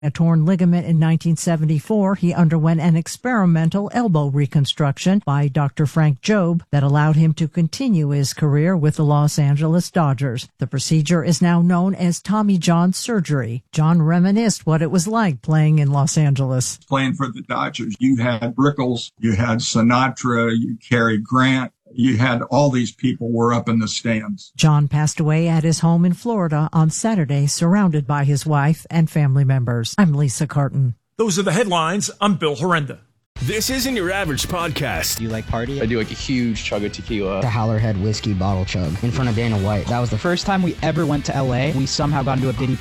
A torn ligament in 1974, he underwent an experimental elbow reconstruction by Dr. Frank Jobe that allowed him to continue his career with the Los Angeles Dodgers. The procedure is now known as Tommy John surgery. John reminisced what it was like playing in Los Angeles. Playing for the Dodgers, you had Rickles, you had Sinatra, you Cary Grant. You had all these people were up in the stands. John passed away at his home in Florida on Saturday, surrounded by his wife and family members. I'm Lisa Carton. Those are the headlines. I'm Bill Horrenda. This isn't your average podcast. Do you like party? I do like a huge chug of tequila. The Howlerhead whiskey bottle chug in front of Dana White. That was the first time we ever went to LA. We somehow got into a Diddy